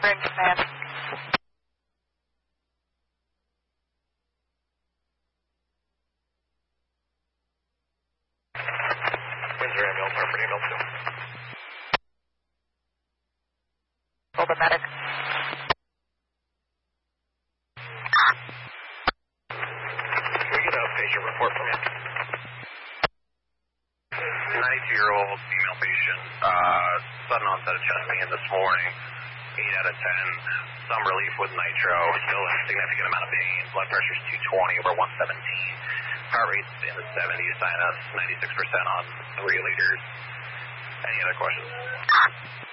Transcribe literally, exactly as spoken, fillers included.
Bring command. Windsor ambulance, Hartford ambulance two. Open medic. Can we get a patient report from you? ninety-two-year-old female patient, uh, sudden onset of chest pain this morning, eight out of ten, some relief with nitro, still a significant amount of pain, blood pressure is two twenty over one seventeen, heart rate's in the seventies, sinus ninety-six percent on three liters. Any other questions?